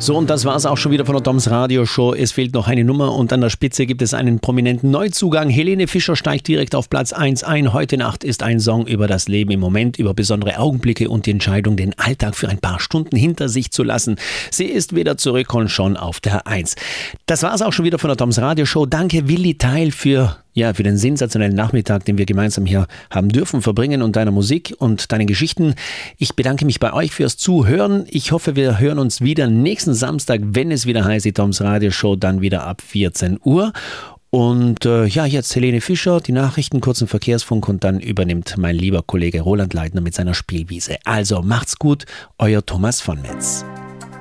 So, und das war es auch schon wieder von der Toms Radio Show. Es fehlt noch eine Nummer und an der Spitze gibt es einen prominenten Neuzugang. Helene Fischer steigt direkt auf Platz 1 ein. Heute Nacht ist ein Song über das Leben im Moment, über besondere Augenblicke und die Entscheidung, den Alltag für ein paar Stunden hinter sich zu lassen. Sie ist wieder zurück und schon auf der 1. Das war es auch schon wieder von der Toms Radio Show. Danke Willi Teil für den sensationellen Nachmittag, den wir gemeinsam hier haben dürfen verbringen und deiner Musik und deinen Geschichten. Ich bedanke mich bei euch fürs Zuhören. Ich hoffe, wir hören uns wieder nächsten Samstag, wenn es wieder heißt, die Toms Radio Show, dann wieder ab 14 Uhr. Und jetzt Helene Fischer, die Nachrichten, kurzen Verkehrsfunk und dann übernimmt mein lieber Kollege Roland Leitner mit seiner Spielwiese. Also macht's gut, euer Thomas von Metz.